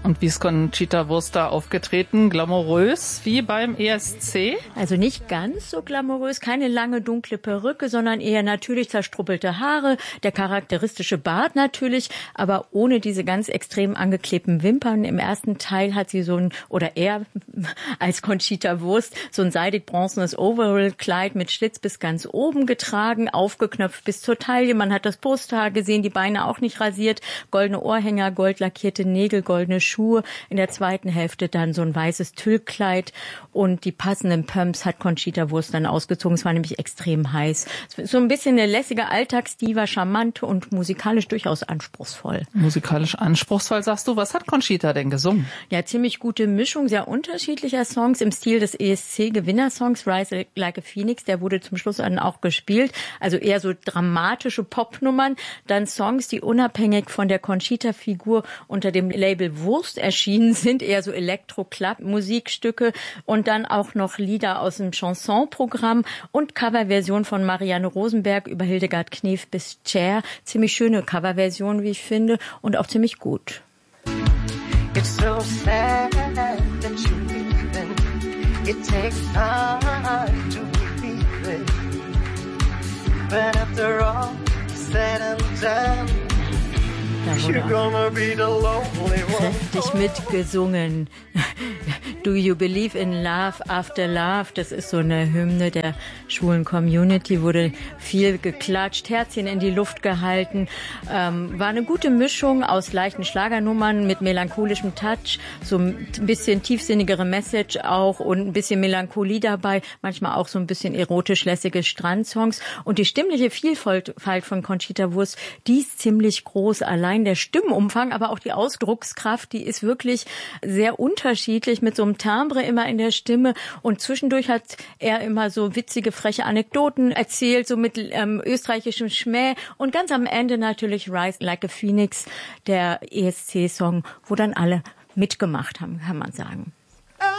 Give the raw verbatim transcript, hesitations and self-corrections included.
Und wie ist Conchita Wurst da aufgetreten? Glamourös wie beim E S C? Also nicht ganz so glamourös, keine lange dunkle Perücke, sondern eher natürlich zerstruppelte Haare, der charakteristische Bart natürlich, aber ohne diese ganz extrem angeklebten Wimpern. Im ersten Teil hat sie so ein, oder er als Conchita Wurst, so ein seidig bronzenes Overall-Kleid mit Schlitz bis ganz oben getragen, aufgeknöpft bis zur Taille. Man hat das Brusthaar gesehen, die Beine auch nicht rasiert, goldene Ohrhänger, gold lackierte Nägel, goldene Schuhe. In der zweiten Hälfte dann so ein weißes Tüllkleid und die passenden Pumps hat Conchita Wurst dann ausgezogen. Es war nämlich extrem heiß. So ein bisschen eine lässige Alltagsdiva, charmant und musikalisch durchaus anspruchsvoll. Musikalisch anspruchsvoll, sagst du. Was hat Conchita denn gesungen? Ja, ziemlich gute Mischung sehr unterschiedlicher Songs im Stil des E S C-Gewinnersongs Rise Like a Phoenix. Der wurde zum Schluss dann auch gespielt. Also eher so dramatische Popnummern. Dann Songs, die unabhängig von der Conchita-Figur unter dem Label Wurst erschienen sind, eher so Elektro-Club-Musikstücke und dann auch noch Lieder aus dem Chanson-Programm und Coverversion von Marianne Rosenberg über Hildegard Knef bis Cher. Ziemlich schöne Coverversion, wie ich finde, und auch ziemlich gut. It's so sad that you're leaving. It takes time to believe it. But after all said and done, you're gonna be the lonely one. Kräftig mitgesungen. Do you believe in love after love? Das ist so eine Hymne der schwulen Community, wurde viel geklatscht, Herzchen in die Luft gehalten. Ähm, war eine gute Mischung aus leichten Schlagernummern mit melancholischem Touch, so ein bisschen tiefsinnigere Message auch und ein bisschen Melancholie dabei, manchmal auch so ein bisschen erotisch-lässige Strandsongs. Und die stimmliche Vielfalt von Conchita Wurst, die ist ziemlich groß. Allein der Stimmenumfang, aber auch die Ausdruckskraft, die ist wirklich sehr unterschiedlich mit so einem Timbre immer in der Stimme und zwischendurch hat er immer so witzige, freche Anekdoten erzählt, so mit ähm, österreichischem Schmäh und ganz am Ende natürlich Rise Like a Phoenix, der E S C-Song, wo dann alle mitgemacht haben, kann man sagen.